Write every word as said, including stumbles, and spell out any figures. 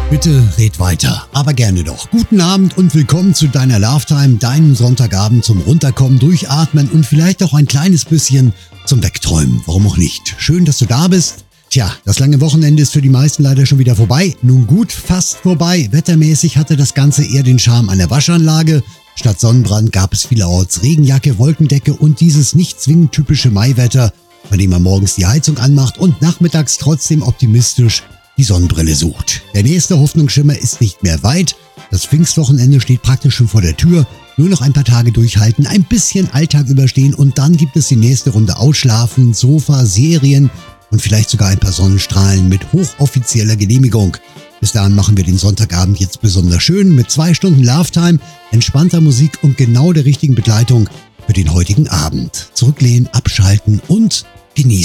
Bitte red weiter, aber gerne doch. Guten Abend und willkommen zu deiner Lovetime, deinem Sonntagabend zum Runterkommen, Durchatmen und vielleicht auch ein kleines bisschen zum Wegträumen. Warum auch nicht? Schön, dass du da bist. Tja, das lange Wochenende ist für die meisten leider schon wieder vorbei. Nun gut, fast vorbei. Wettermäßig hatte das Ganze eher den Charme einer Waschanlage. Statt Sonnenbrand gab es vielerorts Regenjacke, Wolkendecke und dieses nicht zwingend typische Maiwetter, bei dem man morgens die Heizung anmacht und nachmittags trotzdem optimistisch die Sonnenbrille sucht. Der nächste Hoffnungsschimmer ist nicht mehr weit. Das Pfingstwochenende steht praktisch schon vor der Tür. Nur noch ein paar Tage durchhalten, ein bisschen Alltag überstehen und dann gibt es die nächste Runde Ausschlafen, Sofa, Serien und vielleicht sogar ein paar Sonnenstrahlen mit hochoffizieller Genehmigung. Bis dahin machen wir den Sonntagabend jetzt besonders schön mit zwei Stunden Lovetime, entspannter Musik und genau der richtigen Begleitung für den heutigen Abend. Zurücklehnen, abschalten und genießen.